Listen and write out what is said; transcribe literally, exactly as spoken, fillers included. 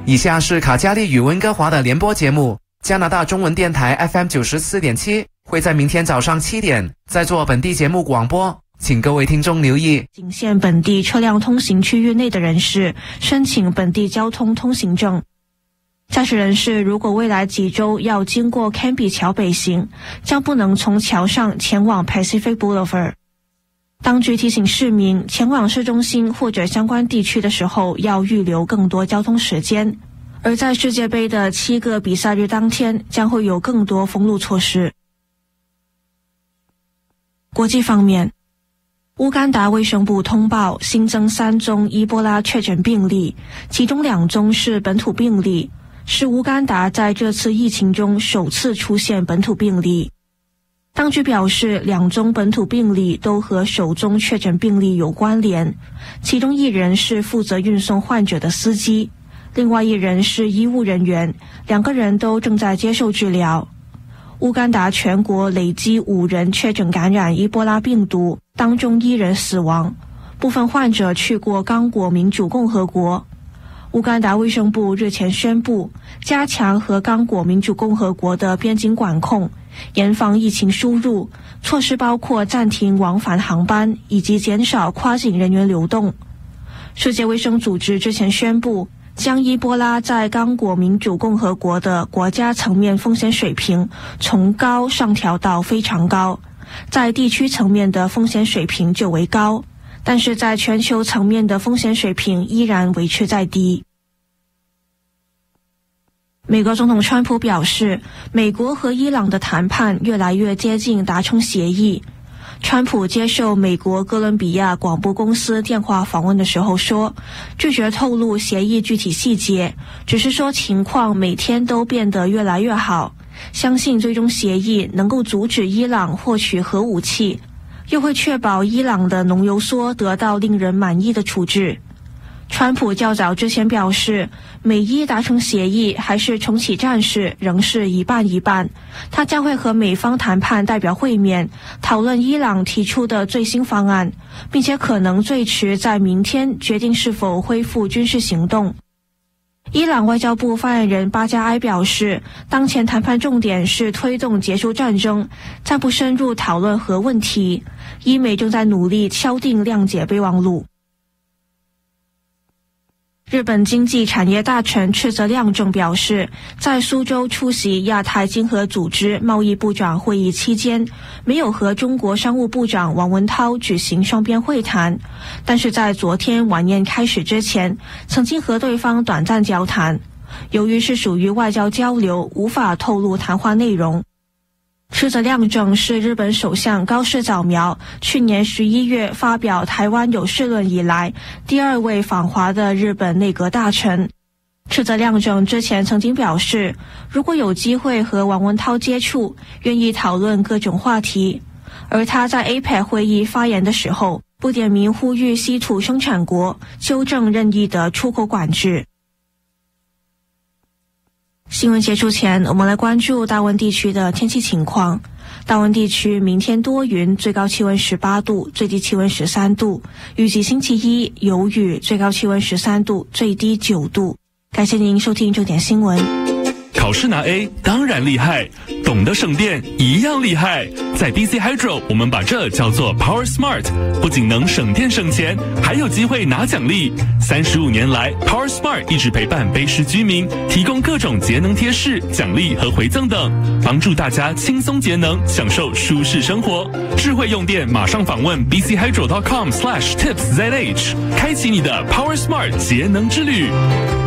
以下是卡加利与温哥华的联播节目，加拿大中文电台 F M 九十四点七会在明天早上七点再做本地节目广播，请各位听众留意。 仅限本地车辆通行区域内的人士申请本地交通通行证。驾驶人士如果未来几周要经过 Cambie 桥北行，将不能从桥上前往 Pacific Boulevard。当局提醒市民前往市中心或者相关地区的时候要预留更多交通时间，而在世界杯的七个比赛日当天将会有更多封路措施。国际方面，乌干达卫生部通报新增三宗伊波拉确诊病例，其中两宗是本土病例，是乌干达在这次疫情中首次出现本土病例。当局表示，两宗本土病例都和首宗确诊病例有关联，其中一人是负责运送患者的司机，另外一人是医务人员，两个人都正在接受治疗。乌干达全国累积五人确诊感染伊波拉病毒，当中一人死亡，部分患者去过刚果民主共和国。乌干达卫生部日前宣布，加强和刚果民主共和国的边境管控，严防疫情输入，措施包括暂停往返航班以及减少跨境人员流动。世界卫生组织之前宣布，将伊波拉在刚果民主共和国的国家层面风险水平从高上调到非常高，在地区层面的风险水平就为高，但是在全球层面的风险水平依然维持在低。美国总统川普表示，美国和伊朗的谈判越来越接近达成协议。川普接受美国哥伦比亚广播公司电话访问的时候说，拒绝透露协议具体细节，只是说情况每天都变得越来越好，相信最终协议能够阻止伊朗获取核武器，又会确保伊朗的浓油梭得到令人满意的处置。川普较早之前表示，美伊达成协议还是重启战事仍是一半一半，他将会和美方谈判代表会面，讨论伊朗提出的最新方案，并且可能最迟在明天决定是否恢复军事行动。伊朗外交部发言人巴加埃表示，当前谈判重点是推动结束战争，暂不深入讨论核问题，伊美正在努力敲定谅解备忘录。日本经济产业大臣赤泽亮正表示，在苏州出席亚太经合组织贸易部长会议期间，没有和中国商务部长王文涛举行双边会谈，但是在昨天晚宴开始之前，曾经和对方短暂交谈。由于是属于外交交流，无法透露谈话内容。赤泽亮正是日本首相高市早苗去年十一月发表台湾有事论以来第二位访华的日本内阁大臣。赤泽亮正之前曾经表示，如果有机会和王文涛接触，愿意讨论各种话题。而他在 A P E C 会议发言的时候，不点名呼吁稀土生产国纠正任意的出口管制。新闻结束前，我们来关注大温地区的天气情况。大温地区明天多云，最高气温十八度，最低气温十三度。预计星期一有雨，最高气温十三度，最低九度。感谢您收听重点新闻。 考试拿 A 当然厉害，懂得省电一样厉害。在 B C Hydro， 我们把这叫做 Power Smart， 不仅能省电省钱，还有机会拿奖励。三十五年来 ，Power Smart 一直陪伴卑诗居民，提供各种节能贴士、奖励和回赠等，帮助大家轻松节能，享受舒适生活。智慧用电，马上访问 b c hydro dot com slash tips z h， 开启你的 Power Smart 节能之旅。